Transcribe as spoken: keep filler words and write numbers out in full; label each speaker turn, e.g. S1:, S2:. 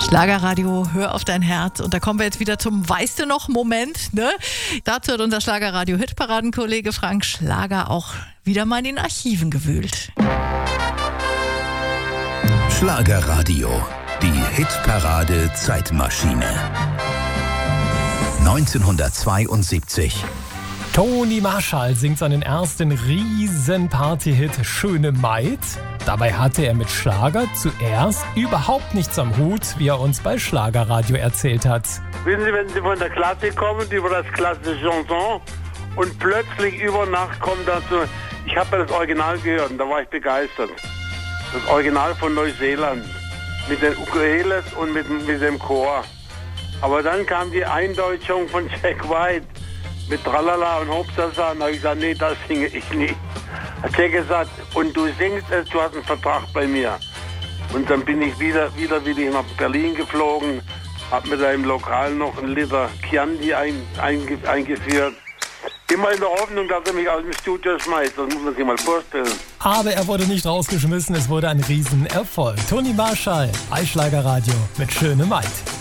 S1: Schlagerradio, hör auf dein Herz. Und da kommen wir jetzt wieder zum Weißt du noch Moment, ne? Dazu hat unser Schlagerradio-Hitparadenkollege Frank Schlager auch wieder mal in den Archiven gewühlt.
S2: Schlagerradio, die Hitparade-Zeitmaschine. neunzehnhundertzweiundsiebzig.
S3: Toni Marshall singt seinen ersten Riesen-Party-Hit Schöne Maid. Dabei hatte er mit Schlager zuerst überhaupt nichts am Hut, wie er uns bei Schlagerradio erzählt hat.
S4: Wissen Sie, wenn Sie von der Klassik kommen, über das klassische Chanson und plötzlich über Nacht kommt dazu, ich habe das Original gehört und da war ich begeistert. Das Original von Neuseeland mit den Ukuleles und mit, mit dem Chor. Aber dann kam die Eindeutschung von Jack White mit Tralala und Hopsasa und da habe ich gesagt, nee, das singe ich nicht. Hat er gesagt, und du singst es, du hast einen Vertrag bei mir. Und dann bin ich wieder, wieder, wieder nach Berlin geflogen, habe mir da im Lokal noch einen Liter Chianti ein, einge, eingeführt. Immer in der Hoffnung, dass er mich aus dem Studio schmeißt, das muss man sich mal vorstellen.
S3: Aber er wurde nicht rausgeschmissen, es wurde ein Riesenerfolg. Toni Marshall bei Schlagerradio mit Schöne Maid.